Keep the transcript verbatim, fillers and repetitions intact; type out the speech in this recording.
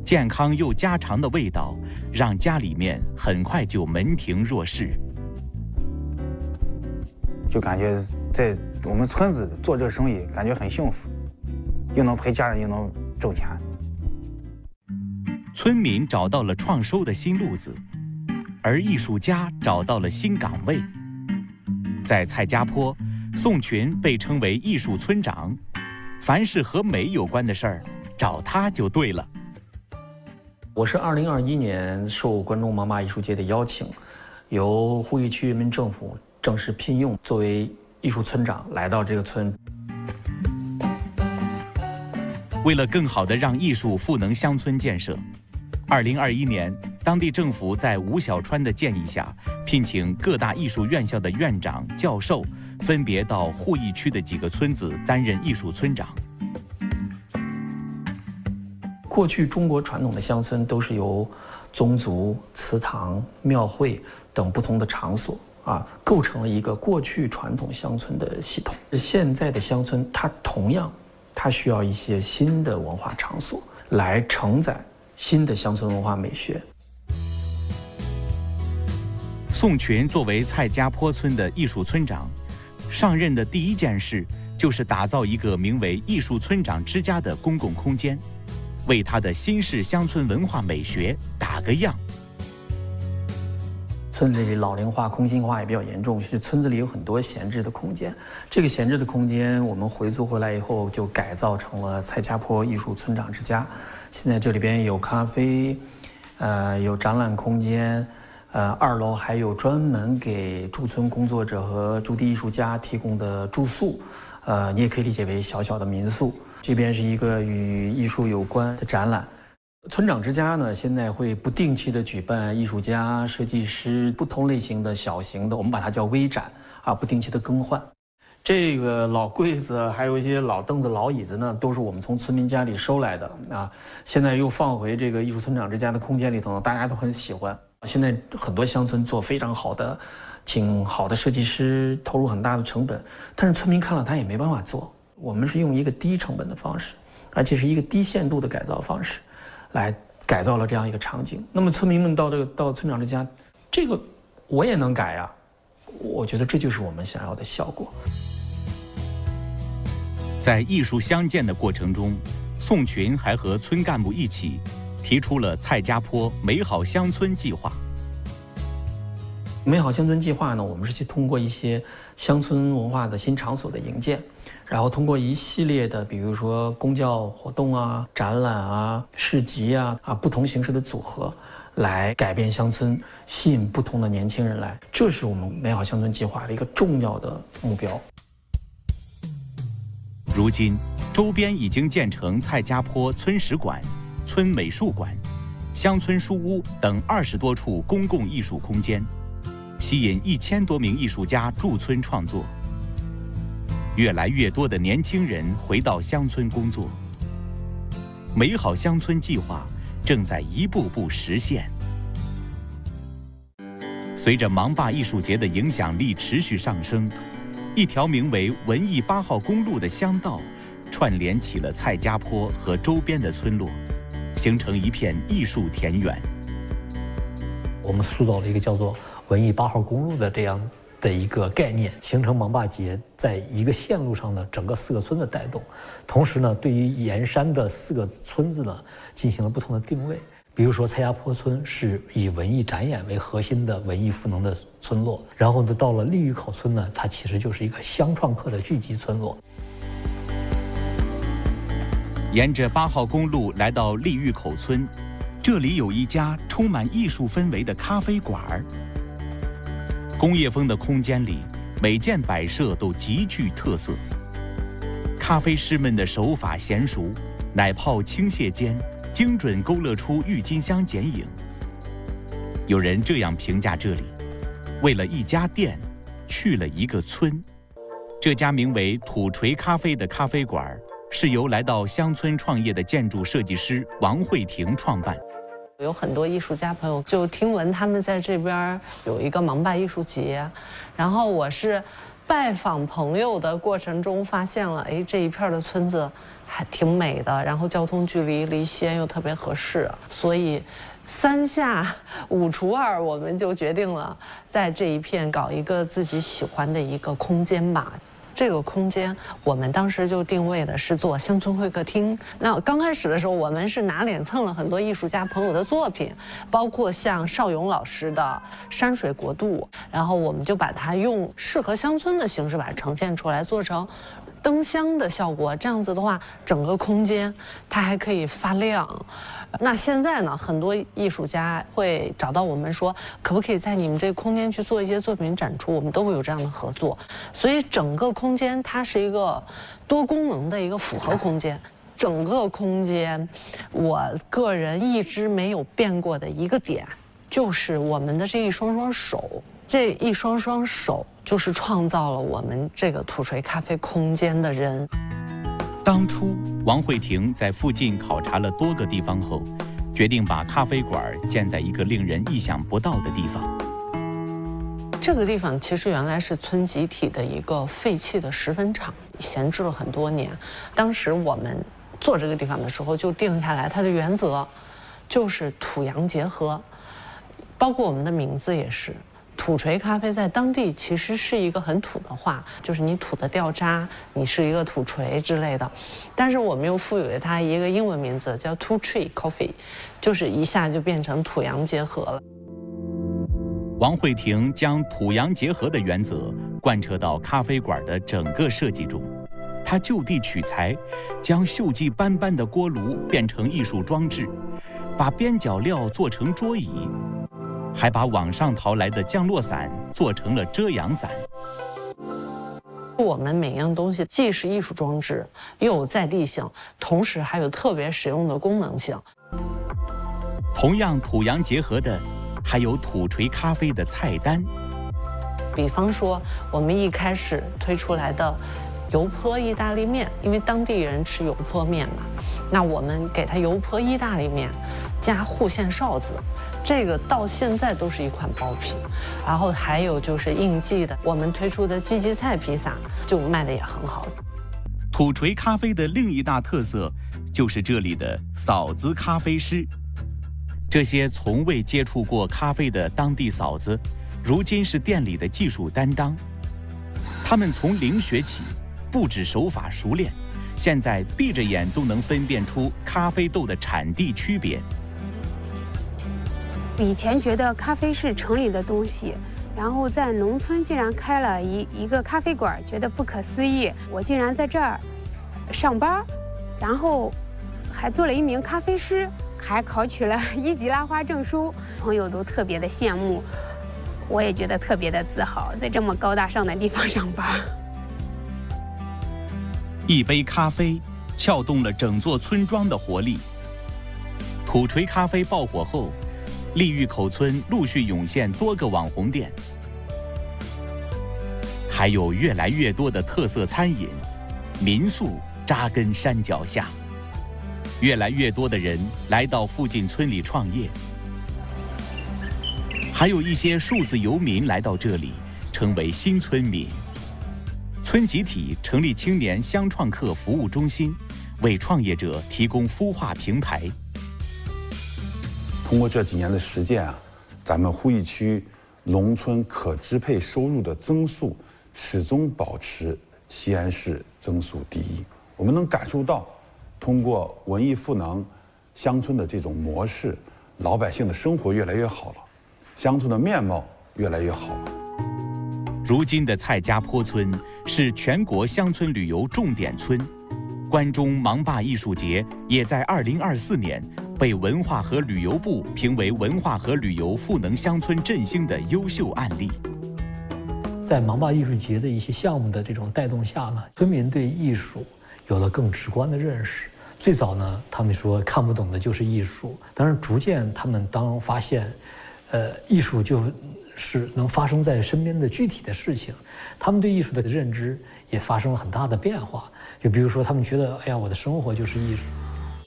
健康又家常的味道，让家里面很快就门庭若市。 就感觉在我们村子做这个生意，感觉很幸福，又能陪家人，又能挣钱。 村民找到了创收的新路子，而艺术家找到了新岗位。在蔡家坡，宋群被称为艺术村长，凡是和美有关的事儿，找他就对了。 我是二零二一年受关中芒坝艺术节的邀请，由呼义区人民政府正式聘用，作为艺术村长来到这个村。 为了更好地让艺术赋能乡村建设，二零二一年，当地政府在吴小川的建议下，聘请各大艺术院校的院长、教授，分别到鄠邑区的几个村子担任艺术村长。 过去中国传统的乡村都是由宗族、祠堂、庙会等不同的场所啊，构成了一个过去传统乡村的系统。现在的乡村，它同样，它需要一些新的文化场所来承载新的乡村文化美学。 宋群作为蔡家坡村的艺术村长，上任的第一件事就是打造一个名为“艺术村长之家”的公共空间，为他的新式乡村文化美学打个样。 村子里老龄化、空心化也比较严重，是村子里有很多闲置的空间。这个闲置的空间，我们回租回来以后，就改造成了蔡家坡艺术村长之家。现在这里边有咖啡，呃，有展览空间，呃，二楼还有专门给驻村工作者和驻地艺术家提供的住宿，呃，你也可以理解为小小的民宿。这边是一个与艺术有关的展览。村长之家呢，现在会不定期的举办艺术家、设计师不同类型的小型的，我们把它叫微展啊，不定期的更换。这个老柜子，还有一些老凳子、老椅子呢，都是我们从村民家里收来的啊，现在又放回这个艺术村长之家的空间里头，大家都很喜欢。现在很多乡村做非常好的，请好的设计师，投入很大的成本，但是村民看了他也没办法做。我们是用一个低成本的方式，而且是一个低限度的改造方式，来改造了这样一个场景。那么村民们到这个到村长之家，这个我也能改啊，我觉得这就是我们想要的效果。 在艺术相见的过程中，宋群还和村干部一起提出了蔡家坡美好乡村计划。 美好乡村计划呢，我们是去通过一些乡村文化的新场所的营建，然后通过一系列的，比如说公教活动啊、展览啊、市集啊啊不同形式的组合，来改变乡村，吸引不同的年轻人来。这是我们美好乡村计划的一个重要的目标。 如今，周边已经建成蔡家坡村史馆、村美术馆、乡村书屋等二十多处公共艺术空间，吸引一千多名艺术家驻村创作。越来越多的年轻人回到乡村工作，美好乡村计划正在一步步实现。随着芒坝艺术节的影响力持续上升，一条名为文艺八号公路的乡道串联起了蔡家坡和周边的村落，形成一片艺术田园。 我们塑造了一个叫做文艺八号公路的这样的一个概念，形成芒坝节在一个线路上的整个四个村的带动。同时呢，对于沿山的四个村子呢，进行了不同的定位。比如说蔡家坡村是以文艺展演为核心的文艺赋能的村落，然后呢，到了利峪口村呢，它其实就是一个乡创客的聚集村落。 沿着八号公路来到利峪口村，这里有一家充满艺术氛围的咖啡馆儿。工业风的空间里，每件摆设都极具特色。咖啡师们的手法娴熟，奶泡倾泻间，精准勾勒出郁金香剪影。有人这样评价这里：为了一家店，去了一个村。这家名为土锤咖啡的咖啡馆，是由来到乡村创业的建筑设计师王慧婷创办。 有很多艺术家朋友就听闻他们在这边有一个芒坝艺术节，然后我是拜访朋友的过程中发现了，哎，这一片的村子还挺美的，然后交通距离离西安又特别合适，所以三下五除二，我们就决定了在这一片搞一个自己喜欢的一个空间吧。这个空间我们当时就定位的是做乡村会客厅。那刚开始的时候，我们是拿脸蹭了很多艺术家朋友的作品，包括像邵勇老师的《山水国度》，然后我们就把它用适合乡村的形式把它呈现出来，做成灯箱的效果。这样子的话，整个空间它还可以发亮。那现在呢，很多艺术家会找到我们说，可不可以在你们这个空间去做一些作品展出？我们都会有这样的合作。所以整个空间它是一个多功能的一个复合空间。整个空间，我个人一直没有变过的一个点，就是我们的这一双双手，这一双双手就是创造了我们这个土锤咖啡空间的人。 当初王慧婷在附近考察了多个地方后，决定把咖啡馆建在一个令人意想不到的地方。 这个地方其实原来是村集体的一个废弃的石粉厂，闲置了很多年。当时我们做这个地方的时候，就定下来它的原则就是土洋结合，包括我们的名字也是。土锤咖啡在当地其实是一个很土的话，就是你土的掉渣，你是一个土锤之类的。但是我们又赋予了它一个英文名字，叫 Two Tree Coffee， 就是一下就变成土洋结合了。 王慧婷将土洋结合的原则贯彻到咖啡馆的整个设计中。她就地取材，将锈迹斑斑的锅炉变成艺术装置，把边角料做成桌椅，还把网上淘来的降落伞做成了遮阳伞。 我们每样东西既是艺术装置，又有在地性，同时还有特别实用的功能性。 同样土洋结合的，还有土锤咖啡的菜单。 比方说，我们一开始推出来的油泼意大利面，因为当地人吃油泼面嘛，那我们给它油泼意大利面，加户县臊子，这个到现在都是一款爆品。然后还有就是应季的，我们推出的鸡鸡菜披萨就卖的也很好。 土锤咖啡的另一大特色就是这里的嫂子咖啡师。这些从未接触过咖啡的当地嫂子，如今是店里的技术担当。他们从零学起，不止手法熟练，现在闭着眼都能分辨出咖啡豆的产地区别。 以前觉得咖啡是城里的东西，然后在农村竟然开了一一个咖啡馆，觉得不可思议。我竟然在这儿上班，然后还做了一名咖啡师，还考取了一级拉花证书，朋友都特别的羡慕，我也觉得特别的自豪，在这么高大上的地方上班。 一杯咖啡撬动了整座村庄的活力。土锤咖啡爆火后，利峪口村陆续涌现多个网红店，还有越来越多的特色餐饮、民宿扎根山脚下。越来越多的人来到附近村里创业，还有一些数字游民来到这里，成为新村民。村集体成立青年乡创客服务中心，为创业者提供孵化平台。 通过这几年的实践啊，咱们鄠邑区农村可支配收入的增速始终保持西安市增速第一。我们能感受到，通过文艺赋能乡村的这种模式，老百姓的生活越来越好了，乡村的面貌越来越好了。 如今的蔡家坡村是全国乡村旅游重点村，关中芒坝艺术节也在二零二四年被文化和旅游部评为文化和旅游赋能乡村振兴的优秀案例。 在芒坝艺术节的一些项目的这种带动下呢，村民对艺术有了更直观的认识。最早呢，他们说看不懂的就是艺术，但是逐渐他们当发现，呃，艺术就是能发生在身边的具体的事情，他们对艺术的认知也发生了很大的变化。就比如说，他们觉得，哎呀，我的生活就是艺术。